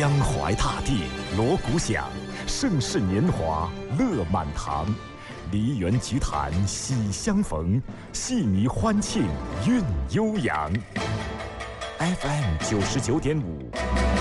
江淮大地锣鼓响，盛世年华乐满堂。梨园菊坛喜相逢，戏迷欢庆韵悠扬。FM 99.5。